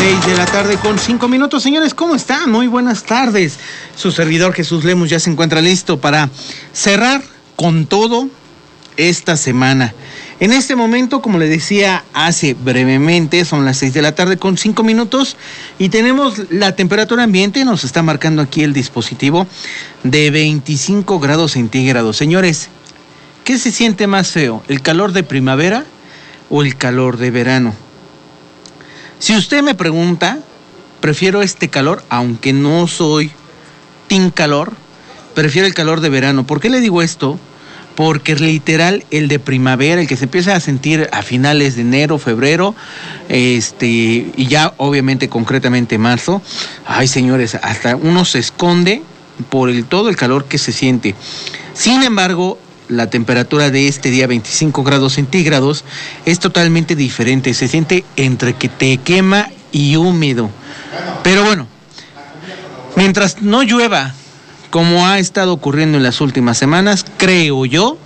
6:05 a.m. Señores, ¿cómo están? Muy buenas tardes. Su servidor Jesús Lemus ya se encuentra listo para cerrar con todo esta semana. En este momento, como le decía hace brevemente, son las 6:05 a.m. y tenemos la temperatura ambiente, nos está marcando aquí el dispositivo, de 25 grados centígrados. Señores, ¿qué se siente más feo? ¿El calor de primavera o el calor de verano? Si usted me pregunta, prefiero este calor, aunque no soy team calor, prefiero el calor de verano. ¿Por qué le digo esto? Porque literal el de primavera, el que se empieza a sentir a finales de enero, febrero, y ya obviamente concretamente marzo, ay señores, hasta uno se esconde por todo el calor que se siente. Sin embargo, la temperatura de este día, 25 grados centígrados, es totalmente diferente. Se siente entre que te quema y húmedo. Pero bueno, mientras no llueva, como ha estado ocurriendo en las últimas semanas, creo yo,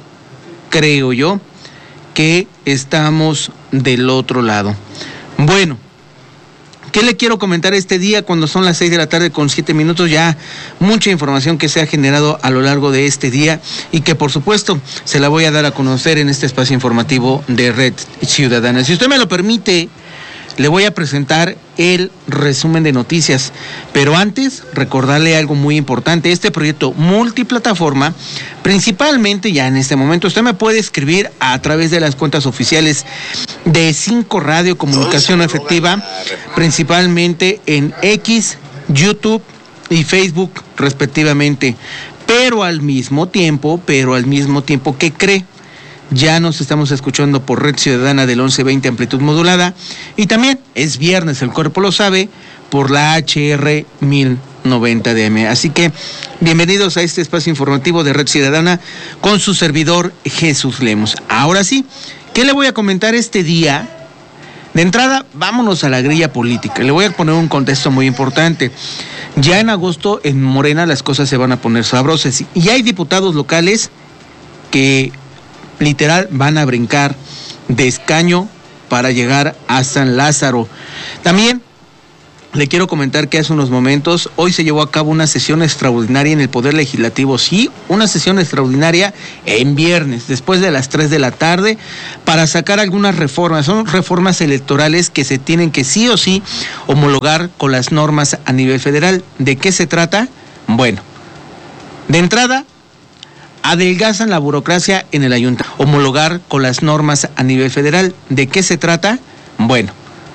que estamos del otro lado. Bueno, ¿qué le quiero comentar este día cuando son las 6:07 a.m? Ya mucha información que se ha generado a lo largo de este día y que por supuesto se la voy a dar a conocer en este espacio informativo de Red Ciudadana. Si usted me lo permite, le voy a presentar el resumen de noticias, pero antes recordarle algo muy importante. Este proyecto multiplataforma, principalmente ya en este momento, usted me puede escribir a través de las cuentas oficiales de 5 Radio Comunicación Efectiva, principalmente en X, YouTube y Facebook respectivamente, pero al mismo tiempo, ¿qué cree? Ya nos estamos escuchando por Red Ciudadana del 1120 amplitud modulada y también es viernes, el cuerpo lo sabe, por la HR 1090 de AM. Así que bienvenidos a este espacio informativo de Red Ciudadana con su servidor Jesús Lemus. Ahora sí, ¿qué le voy a comentar este día? De entrada, vámonos a la grilla política. Le voy a poner un contexto muy importante. Ya en agosto en Morena las cosas se van a poner sabrosas y hay diputados locales que literal van a brincar de escaño para llegar a San Lázaro. También le quiero comentar que hace unos momentos, hoy se llevó a cabo una sesión extraordinaria en el Poder Legislativo. Sí, una sesión extraordinaria en viernes, después de las 3 de la tarde, para sacar algunas reformas. Son reformas electorales que se tienen que sí o sí homologar con las normas a nivel federal. ¿De qué se trata? Bueno, de entrada, adelgazan la burocracia en el ayuntamiento. Homologar con las normas a nivel federal. ¿De qué se trata? Bueno,